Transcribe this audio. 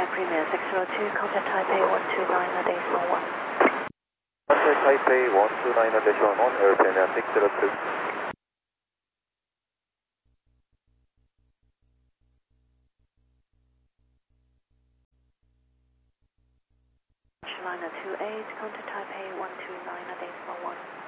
Premier 602, contact Taipei 129 decimal 1. Contact Taipei 129 decimal 1, Air Premier 602. Liner 28, contact Taipei 129 decimal 1.